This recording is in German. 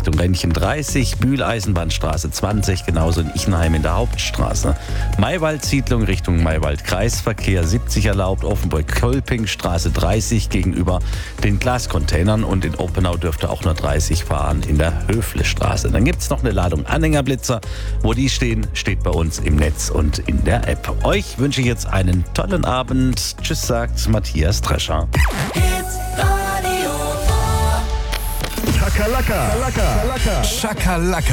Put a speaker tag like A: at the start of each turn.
A: Richtung Rennchen 30, Bühl-Eisenbahnstraße 20, genauso in Ichenheim in der Hauptstraße. Maywald-Siedlung Richtung Maywald-Kreisverkehr 70 erlaubt, Offenburg-Kolping, Straße 30 gegenüber den Glascontainern und in Oppenau dürfte auch nur 30 fahren in der Höflestraße. Dann gibt es noch eine Ladung Anhängerblitzer. Wo die stehen, steht bei uns im Netz und in der App. Euch wünsche ich jetzt einen tollen Abend. Tschüss, sagt Matthias Drescher.
B: Schakalaka.